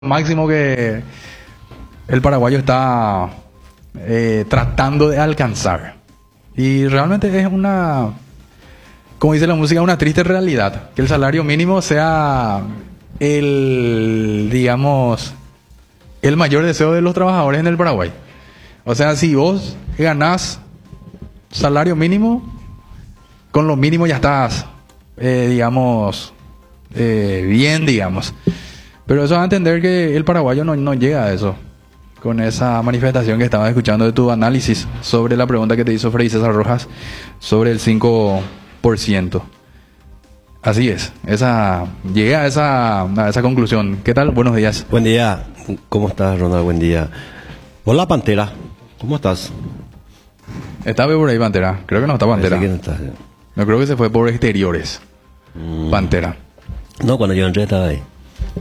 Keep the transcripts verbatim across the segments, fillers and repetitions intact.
máximo que el paraguayo está eh, tratando de alcanzar. Y realmente es una, como dice la música, una triste realidad. Que el salario mínimo sea el, digamos, el mayor deseo de los trabajadores en el Paraguay. O sea, si vos ganás salario mínimo, con lo mínimo ya estás, eh, digamos, eh, bien, digamos. Pero eso va a entender que el paraguayo no, no llega a eso. Con esa manifestación que estaba escuchando de tu análisis sobre la pregunta que te hizo Freddy César Rojas sobre el cinco por ciento. Así es, esa, llegué a esa, a esa conclusión. ¿Qué tal? Buenos días. Buen día, ¿cómo estás, Ronald? Buen día. Hola, Pantera, ¿cómo estás? ¿Está por ahí, Pantera? Creo que no está Pantera. Que no, está. No, creo que se fue por exteriores. Mm. Pantera. No, cuando yo entré estaba ahí.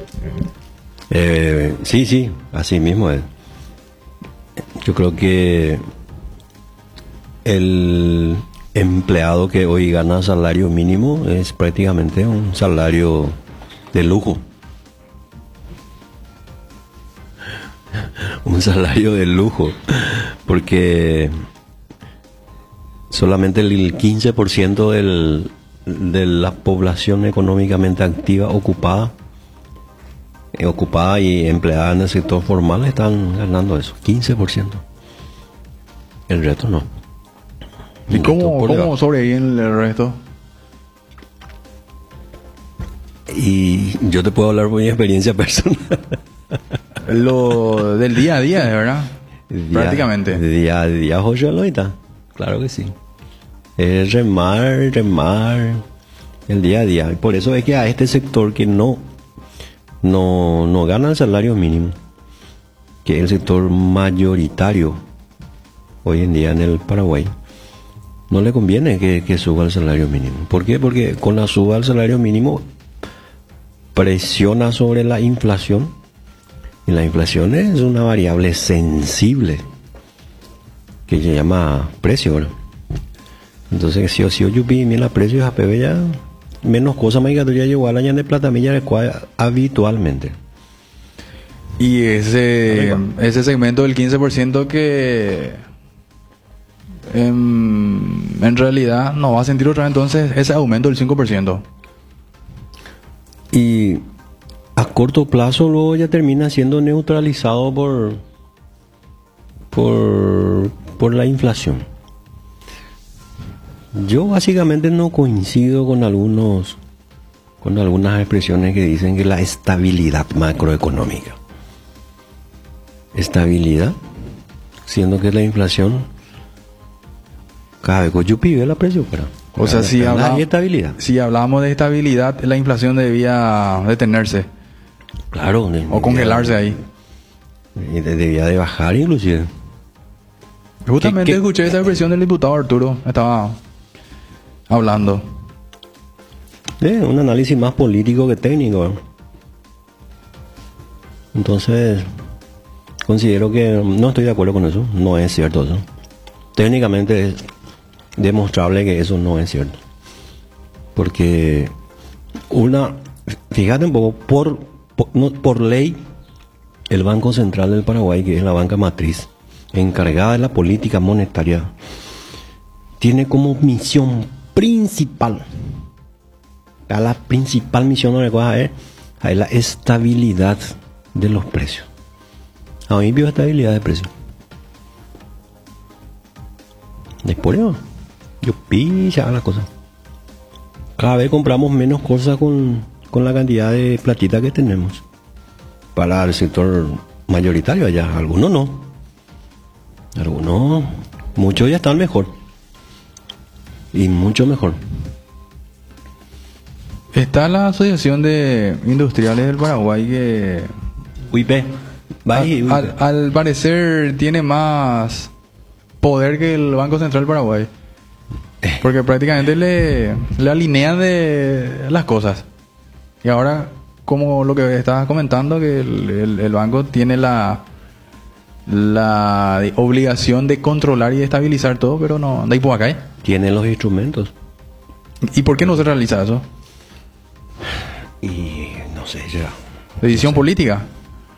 Eh, sí, sí, así mismo es. Yo creo que el empleado que hoy gana salario mínimo es prácticamente un salario de lujo. Un salario de lujo. Porque solamente el quince por ciento del, de la población económicamente activa ocupada ocupada y empleada en el sector formal están ganando eso, quince por ciento. El resto no. ¿Y el cómo, cómo sobreviven el resto? Y yo te puedo hablar por mi experiencia personal. Lo del día a día, de verdad. Día, Prácticamente. De día a día, José Loita. Claro que sí. Es remar, remar, el día a día. Y por eso es que a este sector que no No, no gana el salario mínimo, que es el sector mayoritario hoy en día en el Paraguay, no le conviene que, que suba el salario mínimo. ¿Por qué? Porque con la suba del salario mínimo presiona sobre la inflación, y la inflación es una variable sensible que se llama precio, ¿no? Entonces si yo yo vi la precio a P B ya menos cosas más que ya llegó a la de plata milla de cual habitualmente. Y ese ese segmento del quince por ciento que en, en realidad no va a sentir otra vez entonces ese aumento del cinco por ciento. Y a corto plazo luego ya termina siendo neutralizado por por por la inflación. Yo básicamente no coincido con algunos con algunas expresiones que dicen que la estabilidad macroeconómica. Estabilidad, siendo que la inflación cada vez que yo pide la presión, pero o sea, si hablamos, estabilidad. Si hablamos de estabilidad, la inflación debía detenerse. Claro, de, o congelarse ahí. De, de, debía de bajar inclusive. Justamente ¿Qué, qué? escuché esa expresión del diputado Arturo, estaba hablando. Eh, un análisis más político que técnico, ¿eh? Entonces considero que no estoy de acuerdo con eso. No es cierto eso. Técnicamente es demostrable que eso no es cierto, porque una, fíjate un poco, por, por, no, por ley el Banco Central del Paraguay, que es la banca matriz encargada de la política monetaria, tiene como misión principal, la principal misión de la es, es la estabilidad de los precios. A mí vio estabilidad de precios. Después yo, yo pilla las cosas. Cada vez compramos menos cosas con, con la cantidad de platita que tenemos para el sector mayoritario allá. Algunos no. Algunos, muchos ya están mejor. Y mucho mejor. Está la Asociación de Industriales del Paraguay que U I P. Al, al, al parecer tiene más poder que el Banco Central del Paraguay. Porque prácticamente le, le alinean de las cosas. Y ahora, como lo que estabas comentando, que el, el, el banco tiene la la obligación de controlar y estabilizar todo, pero no anda ahí por acá, ¿eh? Tiene los instrumentos. ¿Y por qué no se realiza eso? Y no sé, ya. ¿Decisión no sé. política?